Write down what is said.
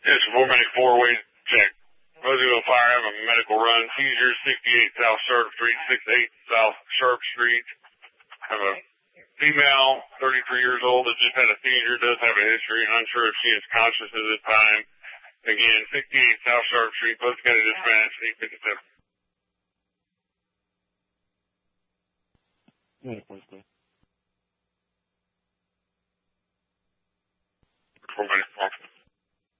It's a 4 minute 4-way check. Roseville Fire have a medical run. Seizure, 68 South Sharp Street, 68 South Sharp Street. Have a female, 33 years old, that just had a seizure, does have a history. Unsure if she is conscious at this time. Again, 68 South Sharp Street, Post County Dispatch, 857. Yeah, please do. 4 minute 4.